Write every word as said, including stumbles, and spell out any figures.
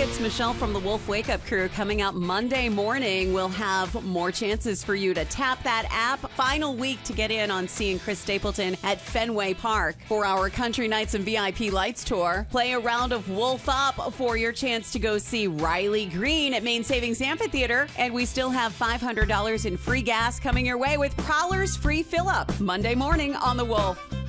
it's Michelle from the Wolf Wake Up Crew. Coming up Monday morning, we'll have more chances for you to tap that app. Final week to get in on seeing Chris Stapleton at Fenway Park for our Country Nights and V I P Lights tour. Play a round of Wolf Up for your chance to go see Riley Green at Main Savings Amphitheater. And we still have five hundred dollars in free gas coming your way with Prowler's free fill-up Monday morning on The Wolf.